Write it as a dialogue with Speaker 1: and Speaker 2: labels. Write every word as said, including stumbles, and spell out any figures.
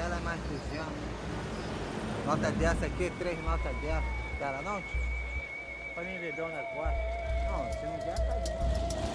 Speaker 1: dela é mais duzentos. Nota dessa aqui, três notas dessa. Quer ela não, tio?
Speaker 2: Pra mim vender um negócio.
Speaker 1: Não, se não der, tá bom.